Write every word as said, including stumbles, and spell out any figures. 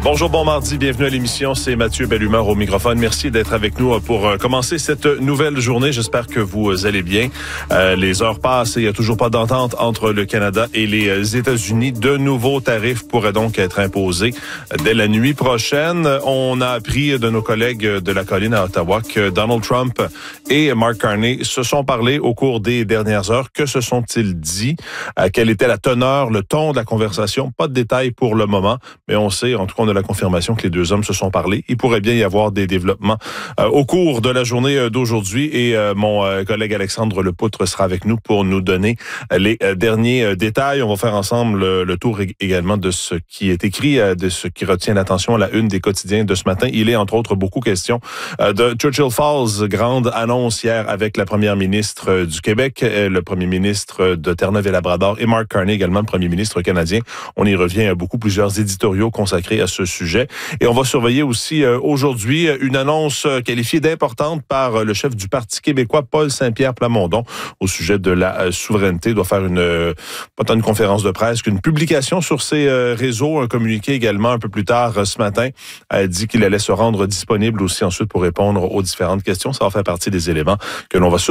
Bonjour, bon mardi, bienvenue à l'émission. C'est Mathieu Bellumeur au microphone. Merci d'être avec nous pour commencer cette nouvelle journée. J'espère que vous allez bien. Euh, les heures passent et il n'y a toujours pas d'entente entre le Canada et les États-Unis. De nouveaux tarifs pourraient donc être imposés dès la nuit prochaine. On a appris de nos collègues de la colline à Ottawa que Donald Trump et Mark Carney se sont parlé au cours des dernières heures. Que se sont-ils dit? Euh, quelle était la teneur, le ton de la conversation? Pas de détails pour le moment, mais on sait, en tout cas, on a la confirmation que les deux hommes se sont parlé. Il pourrait bien y avoir des développements euh, au cours de la journée d'aujourd'hui et euh, mon euh, collègue Alexandre Lepoutre sera avec nous pour nous donner euh, les euh, derniers euh, détails. On va faire ensemble le, le tour également de ce qui est écrit, euh, de ce qui retient l'attention à la une des quotidiens de ce matin. Il est entre autres beaucoup question euh, de Churchill Falls, grande annonce hier avec la première ministre euh, du Québec, euh, le premier ministre de Terre-Neuve et Labrador et Mark Carney également, le premier ministre canadien. On y revient à beaucoup, plusieurs éditoriaux consacrés à ce sujet. Et on va surveiller aussi euh, aujourd'hui une annonce euh, qualifiée d'importante par euh, le chef du Parti québécois, Paul Saint-Pierre Plamondon, au sujet de la euh, souveraineté. Il doit faire une, euh, pas tant une conférence de presse qu'une publication sur ses euh, réseaux, un communiqué également un peu plus tard euh, ce matin, a dit qu'il allait se rendre disponible aussi ensuite pour répondre aux différentes questions. Ça va faire partie des éléments que l'on va surveiller.